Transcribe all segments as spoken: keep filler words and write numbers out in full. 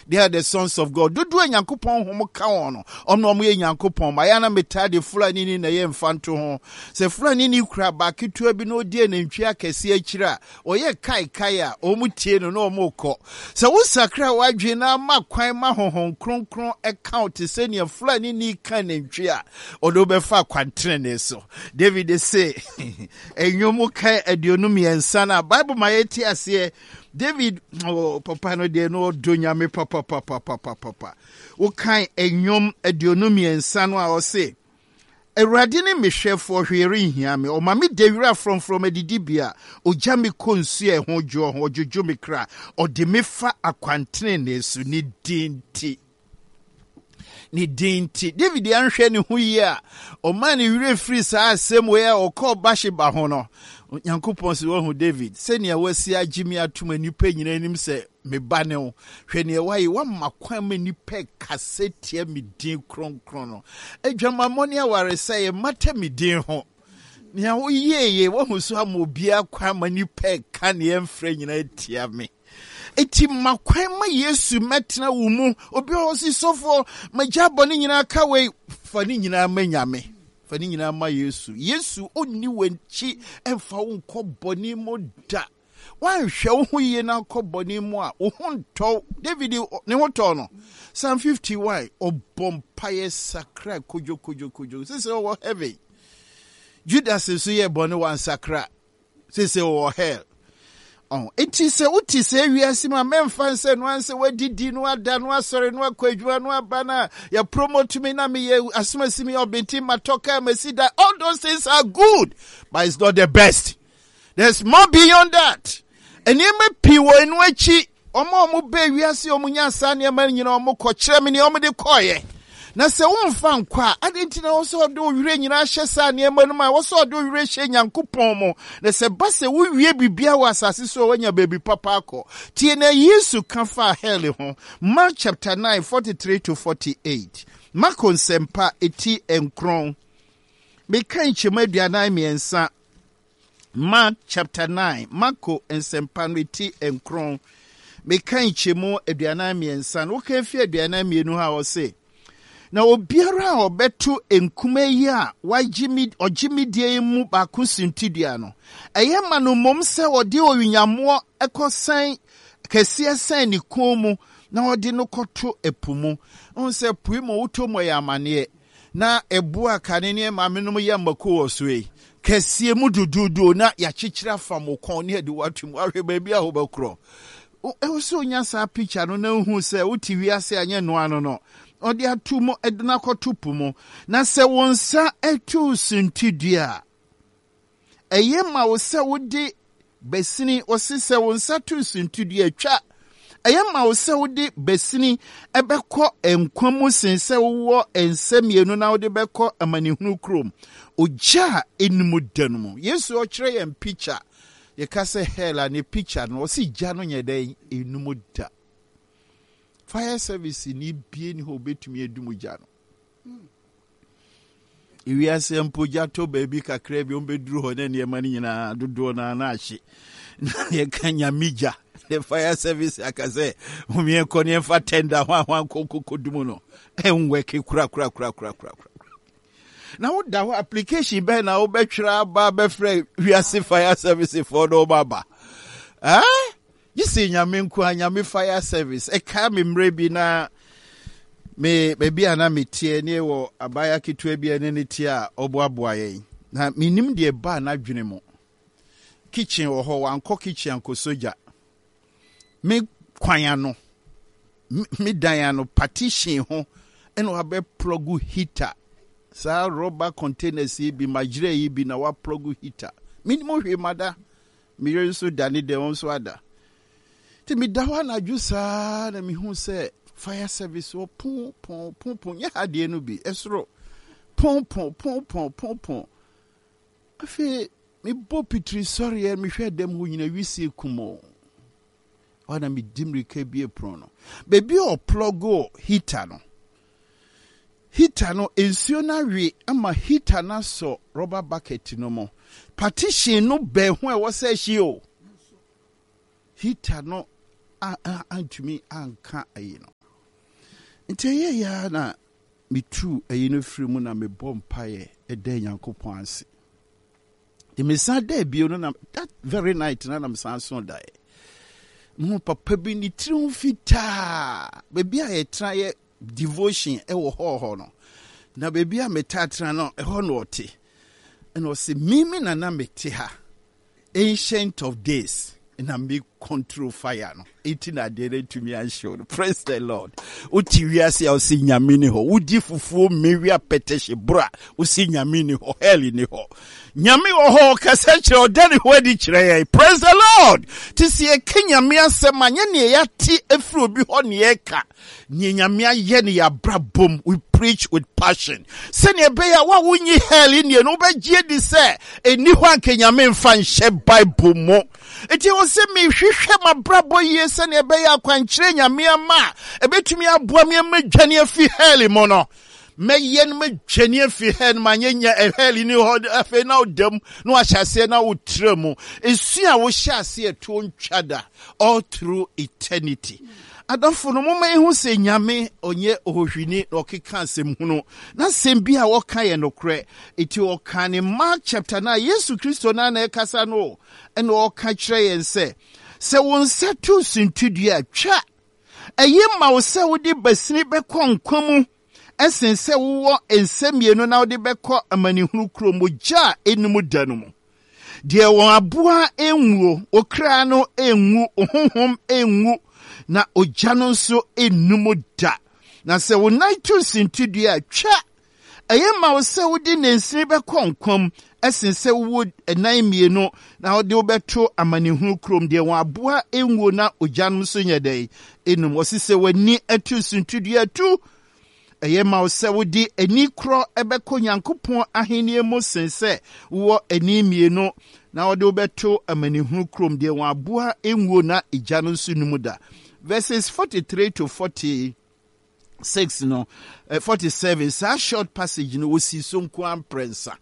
They are the sons of God. Do do a Yankupon homo kaono. Ono mo ye Yankupon. Mayana metade fulani ni na ye mfanto ho. Se fulani ni kra ba kitu ebi no die na ntwia kese akira. Oye kai kai a omu tie no no mo kɔ. Se wo sakra wadwe na ma kwan ma honhon kronkron account se ne fulani ni kan na ntwia. Odo be fa kwantrene so. David say enyomo kai aduonum yensa na Bible ma yeti ase David, oh, papa no de no donya me papa papa papa papa. O kan enyom aduonum yensa no a o se. Erade ne mehwefo hwere hia me. O ma me dewira from from adidibia. O gya me konsu e ho dwo ho djojo me kra. O de me fa akwantene ne su ni dinti. Ni dinti. David anhwe ne ho yi a. O ma ne wire free sa asem we a o call Bathsheba ho no. Yankopon se wo David se ne wasi agimi atuma nipa nyina nim se me ba ne wo hwe ne wayi wa makwan ma nipa kasetia me din kronkron no adwama moni aware se ye mata me din ho ne wo yeye wo hu so amobia kwan ma nipa ka ne emfre nyina tia me eti makwan ma Yesu metena wo mu obi o si sofo majabo ne nyina ka we fa ne nyina manyame Fani nyina ma Yesu. Yesu onni wenchi emfa wo nkɔ bɔne mu da. Wan hwɛ wo ho yie na nkɔ bɔne mu a wo ho ntɔ. David ne ho tɔ no. Psalm fifty-one ɔbɔ mpaeɛ sakra kojo kojo kojo. Sɛ sɛ wɔ heaven. Judas nso yɛ bɔne wan sakra. Sɛ sɛ wɔ hell. Oh, it is a what is a we are sima men fancy and once a way did no ada no sorry no quadra no bana ya promote me na me asma simi or binti matoka me see that all those things are good, but it's not the best. There's more beyond that. And you may pee in which omo mo be we are see omunya sanya man you know mo kochre me ni omo de koye. Na se won fan kwa adenti na wo so do wire nyina hye sa ne emanu ma wo so do wire hye Nyankopon mo na se ba se wo wie bibia wa asase so wanya baby papa akọ tie na Yesu kan fa hell ho. Mark chapter nine forty-three to forty-eight. Mark on sempa eti enkron me kan chema aduanan miensa. Mark chapter nine Marko ensempa no eti enkron me kan chemo aduanan miensa no kan fi aduanan mienu ha wo se na obiara obeto enkume yi a wajimi ojimi die mu ba kusintidia no eye manu mom se ode owunyamo ekosan kese san ni komu na ode no koto epumu on se puimo utomo ya mane na ebu akane ne mamenum ya mako osue kese mu dududu na ya chichira famokon ne de watum ahwe baabi a hobakro e wo so nya sa picture no na hu se uti wiase anye no ano no odi atumo edna kotupumo na se wonsa etu sintidia eye ma wo se wodi besini osise wonsa tu sintidia twa eye ma wo se wodi besini ebekọ enkwamu sense wo ensamienu na wodi bekọ amanihunu krom oja enmu danumu Yesu o kire yem picture ye ka se hela ne picture no osi ja no nyede enmu da fire service ni bie ni ho betumi edumu ja no iwi ase mpoja to baby kakra bi on beduru ho na ne mani nyina dodo na na ahye ye kanya mija the fire service akaze umi enko ne fa tender hwan hwan kokokodumu no enwe ke kura kura kura kura kura na wo da ho application be na wo betwira ba be frɛ wiase fire service for no baba ah you see nyame nku anyame fire service e ka me mrebi na me baby ana metie ne wo abaya kitua bia ne ne tie a oboaboa yen na minim de ba na dwene mo kitchen wo ho wanko kitchen anko soja me kwanya no me dan no partition ho eno abe plug heater sa rubber containers bi majire yi bi na wa plug heater minimo hwe mada mi yeso dani de won so ada ti mi dawa na jusa na mi hu se fire service o pon pon pon pon ya ade no bi esro pon pon pon pon pon pon afi mi bo pitri sorry e mi hwe dem hu nyina wisi kumo wana mi dimri ke bi prono baby o plug heater no heater no ensio na wi ama heater na so rubber bucket no mo partition no be ho e wo se hie o heater no antumi anka ayi no nti ye ya na metu ayi no firi mu na mebɔ mpae ɛda Nyankopɔn ase the mesa da bio no na that very night na na mesa so da mo papa bi ni tiri fita baby a yetra ye devotion ɛwɔ hɔ hɔ no na baby a metatra no ɛhɔ no ɔte and o se mimi na na mete ha ancient of days na me control fire no eighteen adere to me and show. Praise the Lord. Uti wiase ya usi nyame ni ho. Udi fufuo mewia peteshe bra usi nyame ni ho. Heli ni ho. Nyame wo ho kasa kire odani ho adi kire ye. Praise the Lord. Tisi ye ke nyame asema nye ne ya ti efiri obi ho ne ye ka. Nye nyame aye ne ya bra bom. We preach with passion. Se ne be ya wa wunyi heli ne no be gye di se eni ho anke nyame mfa nhye Bible mo. Eti wo se me hwehwe mabrabo ye se ne be ya kwankyere nyame ama ebetumi aboa me madwane afi heli mo no me ye no madwane afi heli ma nyenya heli ni ho afi na odam no ahyase na wotremu esu a wo hyase eto ntwada all through eternity. Adamfo no moma ehu se nyame onye ohwini okeka asem hunu na sem bi a woka ye nokre eti woka ne Mark chapter na Yesu Kristo na na ekasa no ene woka kire yen se se won setu sintudua twa eye ma wo se wodi basini bekọ nkwamu esen se wo ensemienu na wodi bekọ amanihunu kromo ja enum danu mu de won aboa enwuo okra no enwu ohonhom enwu na ojano nso enum da na se wo naitu sintudua twa eye ma wo se wodi nensini bekọ nkwam esen se wo enan mienu na ode obeto amanihunu krom de won aboa enwo na ojanum so nyedai enum osise wani atu suntudua tu eye ma se wodi ani kro ebeko Nyankopon ahenie mo sense wo ani mienu na ode obeto amanihunu krom de won aboa enwo na ejanum so numuda. Verses forty-three to forty-six no uh, forty-seven sa short passage no osi so nko amprensa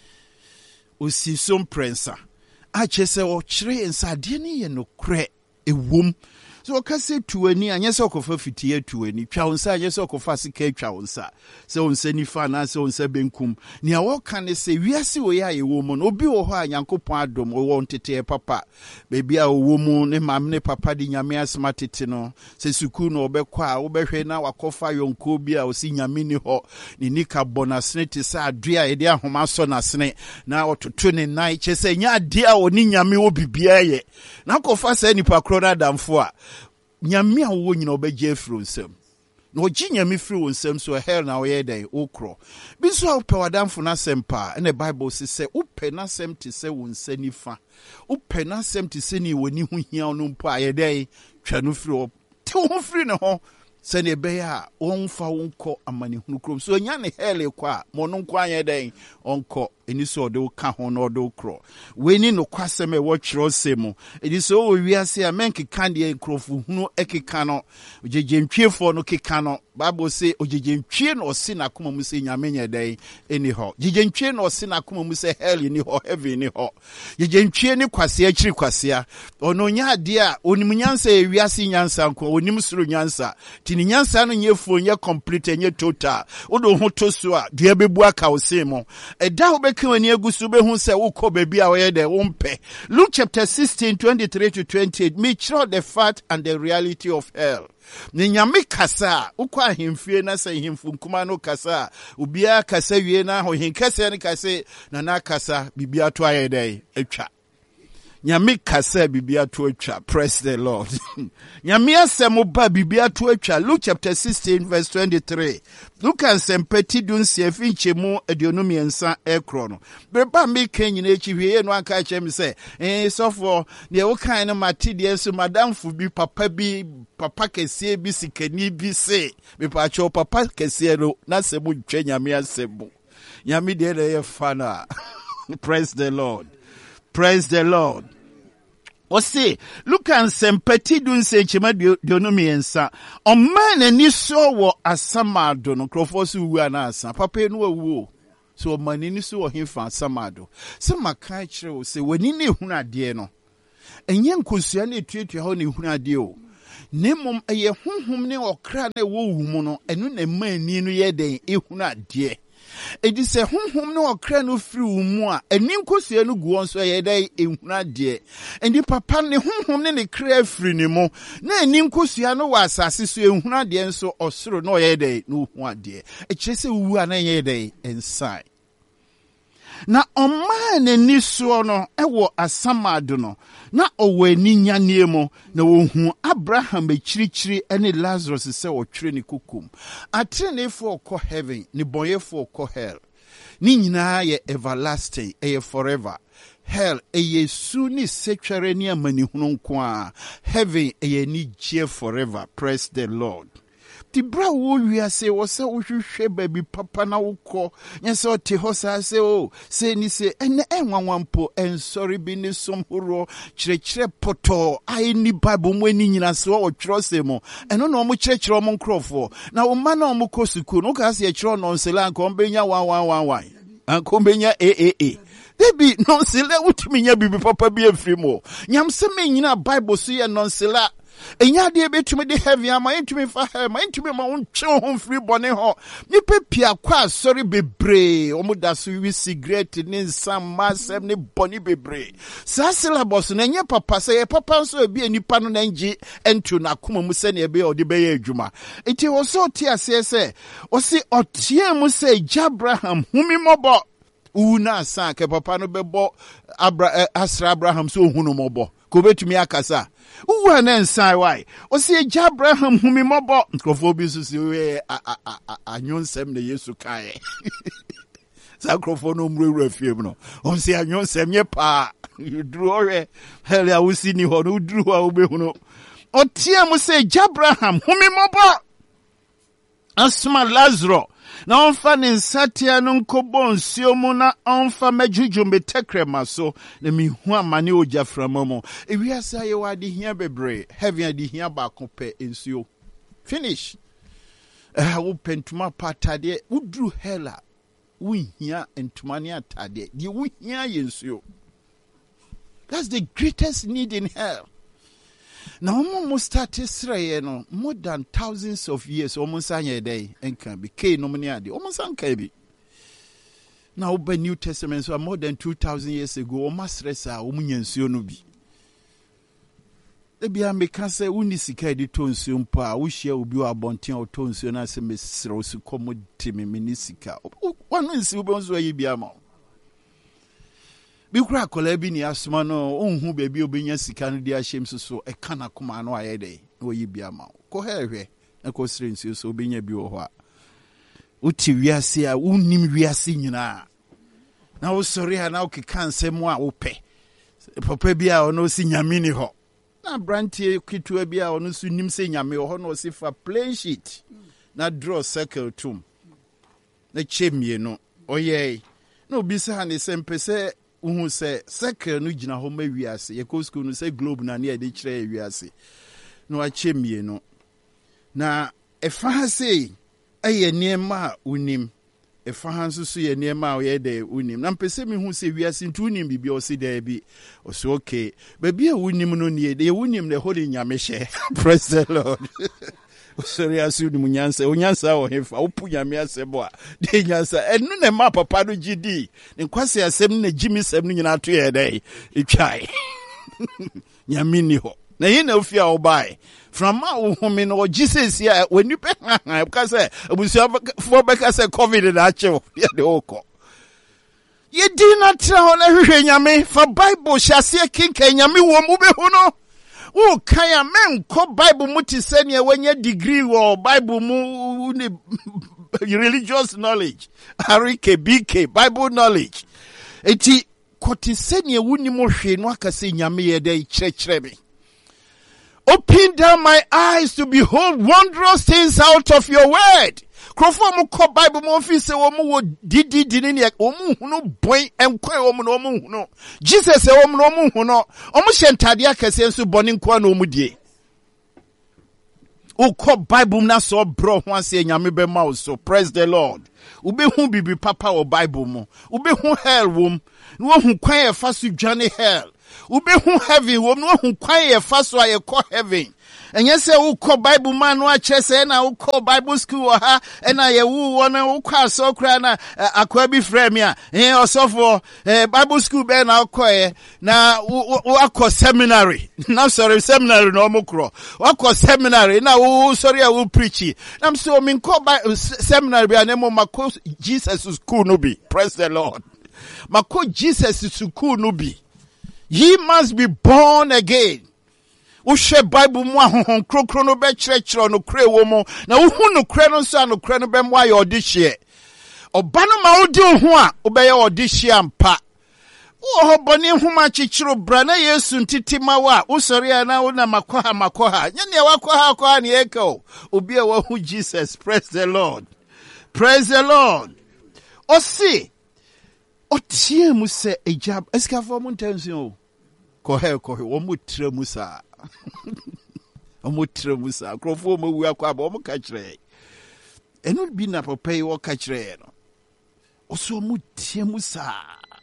osi so mprensa a chese o kire ensa de ne ye no kre ewom so okase tuani anye se okofa fitie tuani twa onsa anye se okofa sika twa onsa se onsa ni fa na se onsa benkum ni awo kan se wiase wo ya ye wo mu no obi wo ho a Nyankopon adom wo ntete papa bebi a wo mu ne mam ne papa di nyame asema tete no se suku no obekwa a wo behwe na wakofa yonko bi a osi nyame ni ho ni nika bonasne te sa adua ye de ahoma so nasne na ototo ne nai chese nya ade a oni nyame wo bibia ye na kofa se nipa kro na damfo a nyame a wo nyina obegye afiri nsem na ogi nyame firi nsem so hell na oye dai okro bi so ope wadamfo na sempa na Bible se se ope na sem te se wo nsanifa ope na sem te se ni woni hu hia no mpo aye dai twa no firi o te ho firi ne ho se ne be ya onfa wonko amane hunu krom so nya ne hell kwa mo no nko aye dai onko eni so de ka ho no de okro we ni no kwasem e wo kyerɛ semu edi so o wiase a menke kan de nkrofu hunu ekeka no jejentwiefo no keka no Bible say ojejentwie no osi na koma mu se nyame nya dai eni ho jejentwie no osi na koma mu se hell ni ho heaven ni ho jejentwie ni kwase akiri kwase ono nya ade a onim nyansa e wiase nyansa nko onim suru nyansa tini nyansa no nyefo nya complete nya total odo ho to so a dua bebu aka osemo eda ho kawani agusu be hu se wokɔ baby a wɔyɛ de wompe. Luke chapter sixteen twenty-three to twenty-eight me show the fact and the reality of hell. Ni nyame kasa ukwa ahemfie na se hemfu nkuma no kasa ubia kasa wie na ho henkasa ne kasa na na kasa bibia to ayɛ de atwa nyame kasa bibia to atwa. Praise the Lord. Nyame asɛm ba bibia to atwa. Luke chapter sixteen verse twenty-three. Luke ansɛm peti dun se finche mu aduonu miɛnsa ekro no beba me kan nyina echi hwie no aka kyem se eh sofo de wo kan no mate de so madam fu bi papa bi papa kese bi sikani bi se me pa cho papa kese no na se mu twa nyame asɛm nyame de de ye fana. Praise the Lord. Praise the Lord. Ose, look and sempati dun se chema dionomi ensa. O man ni so wo asamado no krofosu wu anasa. Papa no wu. So man ni so wo himfa asamado. Se maka kire wo se wani ne hunu ade no. Enye nkosua na etuetua ho ne hunu ade o. Nemom eye honhom ne okra na wo wumu no enu na mani no ye den ehunu ade. Edi se honhom ne okra no firi wumu a eni nkosua no guo nso ye den ehunu ade. Endi papa ne honhom ne ne kra firi ne mo na eni nkosua no wa asase so ehunu ade nso osoro no ye den no hu ade. E kire se wu a na ye den inside. Na ọma na ni so no ewo asamado no na owo ani nyane mu na wohu Abraham ekirikyiri ene Lazarus se otwere ne kokum atrenefo ko heaven ni boyefo ko hell ni nyina ye everlasting e forever hell e su ni setwere ni amani hunu nko a heaven e ni je forever. Praise the Lord. Ti bra wo wiase wo se wo hwehwe baby papa na wo ko nyese o te ho sa se o se ni se ene enwanwampo ensori bi ni som horo kirekire poto ai ni bible mo ani nyina se wo twero se mo eno no mo kirekire mo nkrofo na wo ma na mo ko suku no ka se e kire no nsela nko mbenya one one one one anko mbenya a a a debi no nsela wutimi nya bibi papa bi afiri mo nyamse me nyina bible so ye no nsela enya de betumi de heavy ama entumi fa he ma entumi ma wonche ho free bone ho nipa pia kwa sorry bebre omuda so wi cigarette ni nsam masem ni bone bebre sa syllabus na nye papa se ye papa so bi enipa no na ngi entu na koma mu se na ebe odi be ye adwuma enti wo so ti ase se o si otie mu se Abraham humi mobo una sa ke papa no bebo Abra Asra Abraham so hunu mobo ko betumi akasa uwa na nsai why o si Abraham humi mobo nkrofo bi so si we anyonsem na Yesu kae sa nkrofo no mrewura fiem no o si anyonsem ye pa duru ore heli awusi ni ho no duru a obehunu o tie mu se Abraham humi mobo asma Lazarus na onfa ni nsatia no nkobo nsio mu na onfa majuju metekrema so na mihu amane oja framamu ewiasa ye wade hia bebre heaven ade hia ba kope nsio finish eh wo pentuma patade udru hela wo hia entuma ne atade die wo hia ye nsio. That's the greatest need in hell. Now, almost started Israel, no more than thousands of years. Almost a day, and can be K nominati. Almost uncabi. Now, by New Testament, so more than two thousand years ago, almost resa umunian sionubi. The Bia Mekase unisika di tonsumpa, which ye will be a bontin or tonsun as a miss Rose commodity minisika. One is Ubons where you be a mouth. Bikura kolebi ni asuma no onhu baby obenya sika no dia hyem so e kana kuma no ayede wo yibia ma ko hehwe na ko srensi so obenya bi wo ho a uti wiase a unnim wiase nyina na wo sori ha na okeka nsem a wo pe papa bi a ono si nyame ni ho na brantie kitua bi a ono so nim se nyame ho no si fa plain sheet na draw circle tum na chemie no oye na obisa ne sempese uhu se circle no gina ho ma wiase ye ko school no se globe na ne de kire wiase no achemie no na efa se eye niema unim efa hanso so ye niema o ye de unim na mpese mi hu se wiase ntu unim bibi o se da bi o so okay ba bia unim no ne de unim ne holi nyame hye. Praise the Lord. Sorry asu ni munyansa onyansa wo hefa opu nyame asebo a de nyansa enu ne ma papa no gidi ne kwase asem na gimi sem no nyina to ye dai etwai nyame ni ho na ye na ofia wo bai from ma wo home no Jesus ya wani pe ka say obusia fo be ka say covid na ache ye de oko ye di na tra ho na hwehwe nyame fa Bible hyase kinka nyame wo mu be hu no. Oh, kaya men ko Bible muti senya wenye degree wo Bible mu ni religious knowledge. Arike B K Bible knowledge. Eti koti senya wuni mo hwe no akase nyame ye dey kyerkyere me. Open down my eyes to behold wondrous things out of your word. Krofo mu ko Bible mo fi se wo mu wo didi dini ne wo mu hunu boy enkwa wo mu no mu hunu Jesus e wo mu no mu hunu o mu hyentade akase nso boni nkwa na o mu die o ko Bible na so bro ho ase nyame be ma wo so. Praise the Lord. Ube hu bibi papa wo Bible mo ube hu hell wom no hu kwan e fa so dwane hell ube hu heaven wom no hu kwan e fa so aye ko heaven And yes, who call Bible man, what chess, and I will call Bible school, ha, and I will want to call so crana, a quabi fremia, and also for Bible school, ben, I'll call now, what call seminary. Now, sorry, seminary, no more. What call seminary? Now, sorry, I will preach it. I'm so mean, call by seminary, and then my course, Jesus is cool, no be. Praise the Lord. My coach, Jesus is cool, no be. Ye must be born again. Ushe Bible mwa hon krokro no be church no kre wo mo na wo hu no kre no so no kre no be mwa ye odihye oba no ma odi ho a obeye odihye ampa wo ho boni huma chichiro bra na Yesu ntiti mawa usori na wo na makoha makoha nya ne wakoha akoha ne eko obi e wo hu Jesus. Praise the Lord, praise the Lord. Osi otie mu se ejab eskafo mu ntension kohe kohe wo mu tre mu sa omo tre mu sa krofo mo wu akwa ba omo ka kire eno bi na papa yi wo ka kire no oso mu tie mu sa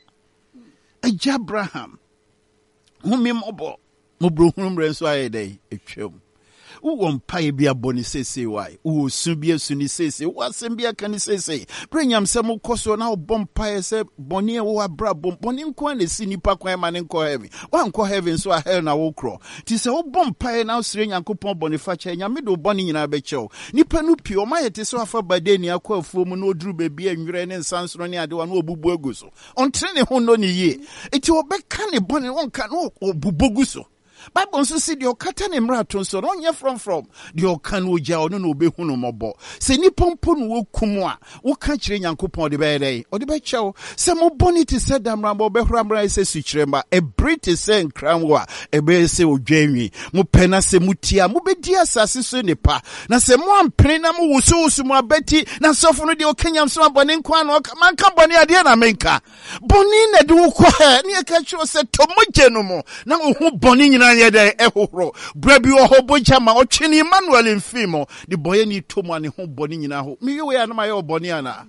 eja Abraham humi mobo mo bro hunu mre so aye dai etwam wo mpae bia boni sese wai wo su bia su ni sese wo asem bia kan sese brenyam se mo koso na wo mpae se boni e wo abra bom boni nko na si nipa kwan ma ne nko heaven wa nko heaven so a hell na wo kro ti se wo mpae na sire nyankopon boni fa che nyame do boni nyina be chew nipa nu pio ma yete so afa bade ni akwa afuo mu na oduru bebi anwere ne nsansoro ne ade wa na obubu agu so ontre ne ho no ne ye eti obeka ne boni wonka no obubu so Bible nso si de okata ne mrato nso no nye from from de oka no ogya ono no obehu no mobo se ni pompo no wokum a wo ka kire nyankopon de be dey o de be chew se mo bonity se damrambo be hramra se sukrema e briti se nkranwo a e be se odwanwi mo pena se mutia mo be di asase so nipa na se mo ampene na mo wusu wusu mo abeti na sofo no de okanyam so abone nkwa no man ka bone ade na menka boni na de wo kɔ ha ne ka kire se to mogye no mo na wo hu boni nyina yede ehoro brabi oho boja ma otwini Emmanuel mfimo di boye ni tomo ne ho boni nyina ho mi we ana ma ye oboni ana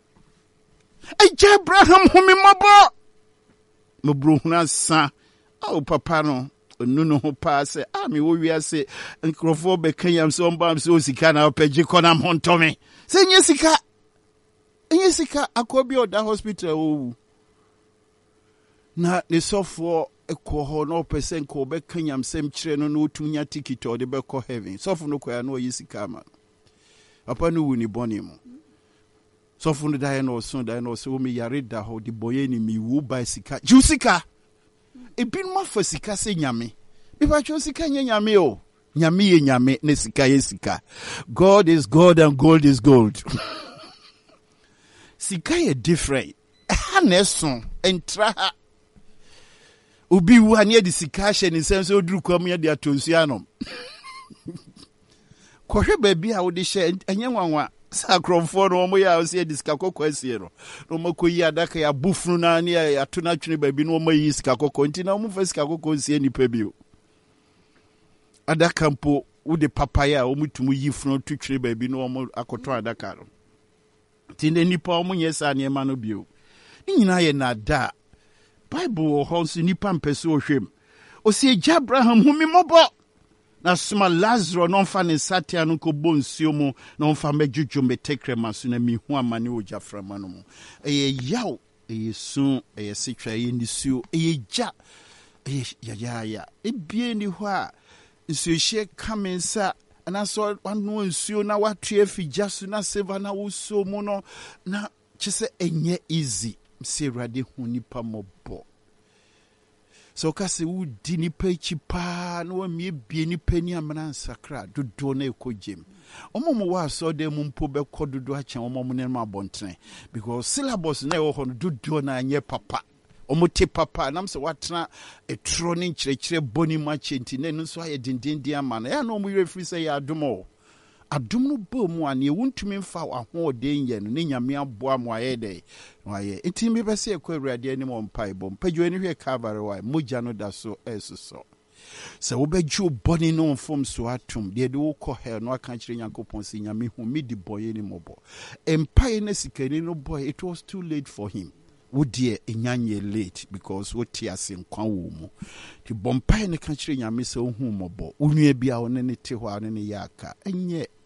eja Abraham humi mabo mo bro huna sa o papa no onu no ho pa se a mi wo wiase nkrofo be kanyam so mbam so sika na opagi kona montomi se nye sika nye sika akobi oda hospital o na ne sofo ekoho no percent ko be kanyam sem kire no no tunya ticket o de be ko heaven sofo no koya no yisika ma papa no wuni boni mo sofo no dai no so dai no so mi yare da ho de boye ni mi wu ba sika jusika e bin ma fa sika se nyame bi ba cho sika nya nyame o nyame ye nyame ne sika ye sika. God is God and gold is gold. Sika ye different ha na so entra ha Ubi wu ne de sika hye ne sense oduru kwam ye de atonsu anom. Kohwe ba bi a wo de hye enye nwanwa sakromfo no mo ya o se de sika kokko asie no. No makoyi adaka ya bufunu na ne ya to na twene ba bi no mo yi sika kokko nti na mo fa sika kokko sie nipa bi o. Adaka mpo wo de papaya o mutumu yi funu to twene ba bi no mo akoto adaka no. Ti ne nipa o mo nyesa ne ma no bi o. Ni nyina ye na da Bible holds nipa mpese ohwem. Osi eja Abraham humi mobo. Na suma Lazarus no fa ne satia no ko bonsuo mu no fa mejuju metekre maso na mi hu amane oja frama no mu. Eye yaw, eye sun, eye sitwa eye nisuo, eye ja. Eye ya ya ya. Ebie ni ho a nsuo hye kamensa ana so wanu nsuo na watue figya so na seva na wuso mu no na kyese enye easy. Se rade hu nipa mobo so kase wu di nipa ichi pa no amie bie nipa ni amana nsakra dodo na ekogem omomo wa so de mu mpo be kododo a chen omomo ne ma bonten because syllabus na e ho no dodo na anye papa omote papa nam se watena etro ne nkyerɛkyerɛ boni ma chenti ne no so aye dindindi amana ya no mu refri se ya adomo adom no bo mu ane wuntumi mfa ahoɔden yɛ no ne nyame aboa mo ayɛ dɛ wayɛ enti me bɛ sɛ ekɔ awurade ani mo mpa ibom padwo ani hwɛ Calvary wa mogya no da so ɛsoso sɛ wobɛgye bɔne no mfom so atom deɛ de wokɔ hell no aka kyerɛ Nyankopɔn sɛ nyame hu me di bɔyɛ ni mɔbɔ empae na sikani no boy it was too late for him wodie enyanye late because what ase nkwa wo mu ti bompai ne ka kire nyame se ohu mobo unua bia one ne te ho ane ne yaka enye